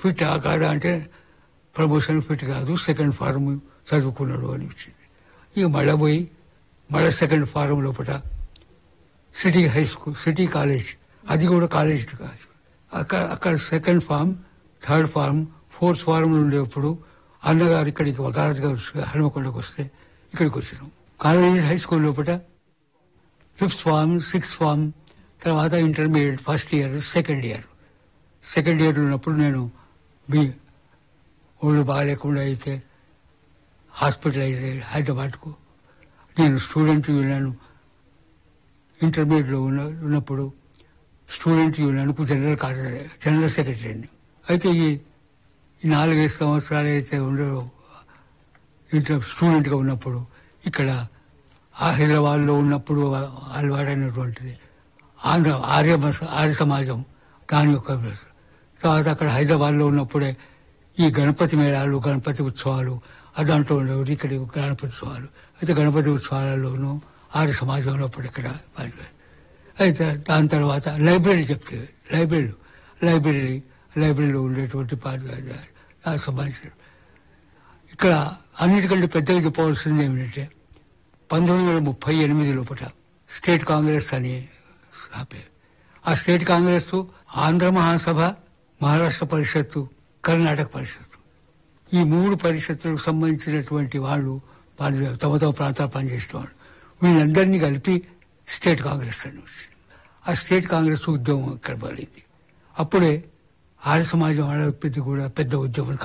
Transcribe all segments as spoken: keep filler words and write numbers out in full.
Fit ఆ కాదా అంటే ప్రమోషన్ ఫిట్ కాదు, సెకండ్ ఫారం చదువుకున్నాడు అని వచ్చింది. ఇక మళ్ళీ పోయి మళ్ళీ సెకండ్ ఫారం లోపల city high school, city college, అది కూడా కాలేజ్ కాదు, అక్కడ అక్కడ second form, third form, fourth ఫార్మ్లో ఉండేప్పుడు అన్నగారు ఇక్కడికి వకాలత్ గారు హనుమకొండకు వస్తే ఇక్కడికి వచ్చినాం. కాలేజ్ హై స్కూల్ లోపల ఫిఫ్త్ ఫార్మ్, సిక్స్త్ ఫార్మ్, తర్వాత intermediate first year, second year. Second year ఉన్నప్పుడు నేను బి ఒళ్ళు బాగాలేకుండా అయితే హాస్పిటలైజ్ అయ్యి హైదరాబాద్కు. నేను స్టూడెంట్ యూనియన్ ఇంటర్మీడియట్లో ఉన్న ఉన్నప్పుడు స్టూడెంట్ యూనియన్కు జనరల్ కార్యదర్శి, జనరల్ సెక్రటరీని. అయితే ఈ ఈ నాలుగైదు సంవత్సరాలు అయితే ఉండో ఇంటర్ స్టూడెంట్గా ఉన్నప్పుడు ఇక్కడ హైదరాబాద్లో ఉన్నప్పుడు అలవాటైనటువంటిది ఆంధ్ర ఆర్య ఆర్య సమాజం దాని యొక్క. తర్వాత అక్కడ హైదరాబాద్లో ఉన్నప్పుడే ఈ గణపతి మేళాలు, గణపతి ఉత్సవాలు దాంట్లో ఉండేవారు. ఇక్కడ గణపతి ఉత్సవాలు అయితే గణపతి ఉత్సవాలలోనూ ఆర్య సమాజం ఉన్నప్పుడు ఇక్కడ. అయితే దాని తర్వాత లైబ్రరీ చెప్తే లైబ్రరీ లైబ్రరీ లైబ్రరీలో ఉండేటువంటి సంబంధించిన ఇక్కడ అన్నిటికంటే పెద్దగా చెప్పవలసింది ఏమిటంటే పంతొమ్మిది వందల ముప్పై ఎనిమిది లోపల స్టేట్ కాంగ్రెస్ అని ఆపేరు. ఆ స్టేట్ కాంగ్రెస్ ఆంధ్ర మహాసభ, మహారాష్ట్ర పరిషత్తు, కర్ణాటక పరిషత్తు, ఈ మూడు పరిషత్తులకు సంబంధించినటువంటి వాళ్ళు పని తమ తమ ప్రాంతాలు పనిచేసిన వాళ్ళు వీళ్ళందరినీ కలిపి స్టేట్ కాంగ్రెస్ అని వచ్చింది. ఆ స్టేట్ కాంగ్రెస్ ఉద్యమం ఇక్కడ పడింది. అప్పుడే ఆర్య సమాజం వాళ్ళ పెద్ద కూడా పెద్ద ఉద్యమం,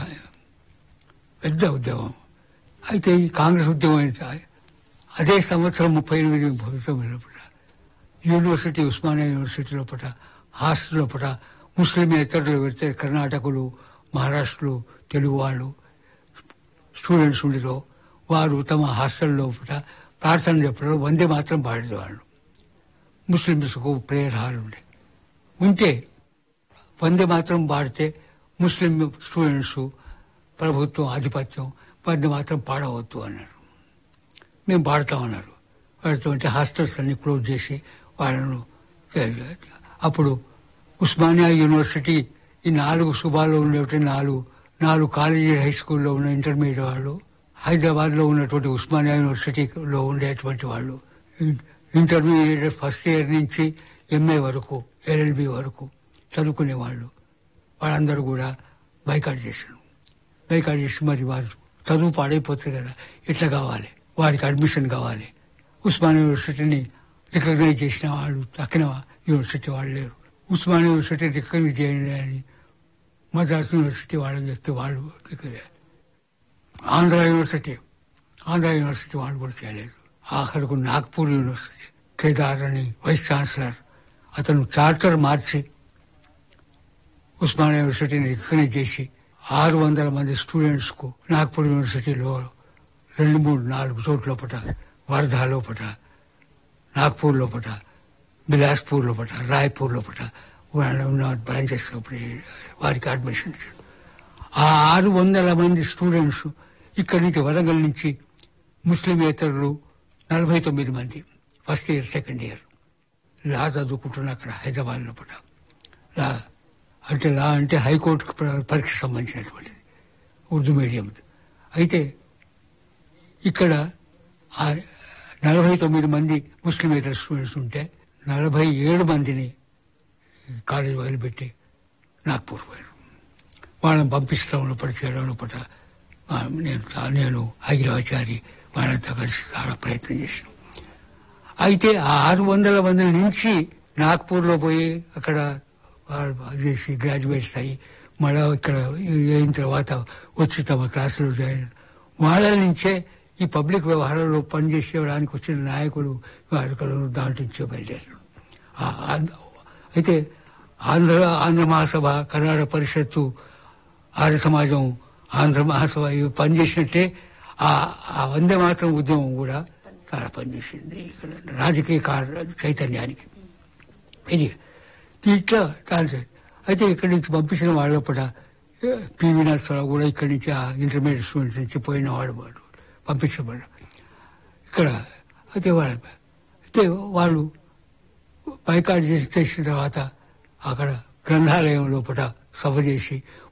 పెద్ద ఉద్యమం. అయితే ఈ కాంగ్రెస్ ఉద్యమం అయితే అదే సంవత్సరం ముప్పై ఎనిమిది లోపల యూనివర్సిటీ, ఉస్మానియా యూనివర్సిటీ లోపల హాస్టల్ లోపల ముస్లింలు పెడితే కర్ణాటకలు, మహారాష్ట్రలు, తెలుగు వాళ్ళు స్టూడెంట్స్ ఉండేదో వారు తమ హాస్టల్ లోపల ప్రార్థన చెప్పడం వందే మాత్రం పాడేవాళ్ళు. ముస్లిమ్స్కు ప్రేయర్ హాల్ ఉండే ఉంటే వందే మాత్రం పాడితే ముస్లిం స్టూడెంట్స్ ప్రభుత్వం ఆధిపత్యం వందే మాత్రం పాడవద్దు అన్నారు. మేము పాడతామన్నారు. వాటితో హాస్టల్స్ అన్ని క్లోజ్ చేసి వాళ్ళను. అప్పుడు ఉస్మానియా యూనివర్సిటీ ఈ నాలుగు సుబాల్లో ఉండేటువంటి నాలుగు నాలుగు కాలేజీ హై స్కూల్లో ఉన్న ఇంటర్మీడియట్ వాళ్ళు, హైదరాబాద్లో ఉన్నటువంటి ఉస్మానియా యూనివర్సిటీలో ఉండేటువంటి వాళ్ళు ఇంటర్మీడియట్ ఫస్ట్ ఇయర్ నుంచి ఎంఏ వరకు, ఎల్ఎల్బి వరకు చదువుకునే వాళ్ళు వాళ్ళందరూ కూడా బైకాట్ చేశారు. బైకాట్ చేసి మరి వారు చదువు పాడైపోతుంది కదా, ఎట్లా కావాలి, వారికి అడ్మిషన్ కావాలి. ఉస్మానియా యూనివర్సిటీని రికగ్నైజ్ చేసిన వాళ్ళు తక్కిన యూనివర్సిటీ వాళ్ళు లేరు. ఉస్మానియా యూనివర్సిటీ రికగ్నైజ్ చేయండి అని మద్రాస్ యూనివర్సిటీ వాళ్ళని చెప్తే వాళ్ళు ఆంధ్ర యూనివర్సిటీ ఆంధ్ర యూనివర్సిటీ వాళ్ళు కూడా చేయలేదు. ఆఖరకు నాగ్పూర్ యూనివర్సిటీ కేదార్ అని వైస్ ఛాన్సలర్ అతను చార్టర్ మార్చి ఉస్మానియా యూనివర్సిటీని రికగ్నైజ్ చేసి ఆరు వందల మంది స్టూడెంట్స్కు నాగ్పూర్ యూనివర్సిటీలో రెండు మూడు నాలుగు చోట్ల లోపల, వర్ధా లోపల, నాగ్పూర్ లోపల, బిలాస్పూర్ లోపల, రాయ్పూర్ లోపల ఉన్న బ్రాంచెస్ వారికి అడ్మిషన్ ఇచ్చాడు. ఆ ఆరు వందల మంది స్టూడెంట్స్ ఇక్కడి నుంచి వరంగల్ నుంచి ముస్లిమేతరులు నలభై తొమ్మిది మంది ఫస్ట్ ఇయర్, సెకండ్ ఇయర్ లా చదువుకుంటున్నా అక్కడ హైదరాబాద్ లోపల. లా అంటే లా అంటే హైకోర్టుకు పరీక్ష సంబంధించినటువంటిది, ఉర్దూ మీడియం. అయితే ఇక్కడ నలభై తొమ్మిది మంది ముస్లిమేతర స్టూడెంట్స్ ఉంటే నలభై ఏడు మందిని కాలేజ్ వదిలిపెట్టి నాగ్పూర్ పోయారు. వాళ్ళని పంపిస్తాం పడి చేయడం పట నేను నేను హైదరాబాచారి వాళ్ళంతా కలిసి చాలా ప్రయత్నం చేసినాం. అయితే ఆ ఆరు వందల మంది నుంచి నాగ్పూర్లో పోయి అక్కడ చేసి గ్రాడ్యుయేట్స్ అయ్యి మళ్ళీ ఇక్కడ అయిన తర్వాత వచ్చి తమ క్లాసులో జాయిన్ వాళ్ళ నుంచే ఈ పబ్లిక్ వ్యవహారంలో పనిచేసేయడానికి వచ్చిన నాయకులు వాడుకలను దాంట్లో నుంచే బయలుదేరారు. అయితే ఆంధ్ర ఆంధ్ర మహాసభ, కర్ణాటక పరిషత్తు, ఆర్య సమాజం, ఆంధ్ర మహాసభ ఇవి పనిచేసినట్టే ఆ వందే మాత్రం ఉద్యమం కూడా చాలా పనిచేసింది ఇక్కడ రాజకీయ చైతన్యానికి. ఇది ఇట్లా దాని అయితే ఇక్కడి నుంచి పంపించిన వాళ్ళ పూట పివి నరసింహరావు కూడా ఇక్కడి నుంచి ఆ ఇంటర్మీడియట్ స్టూడెంట్స్ నుంచి పోయిన వాడు వాడు పంపించబడ్డాడు ఇక్కడ. అయితే వాళ్ళ అయితే వాళ్ళు బైకాట్ చేసి చేసిన తర్వాత అక్కడ గ్రంథాలయం లోపల సభ చేసి